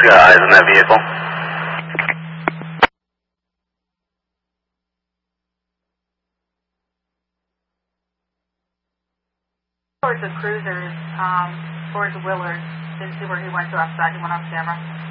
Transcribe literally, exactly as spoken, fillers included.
got eyes on that vehicle. Towards the cruisers, um, towards the Willard. Didn't see where he went to outside. He went off camera.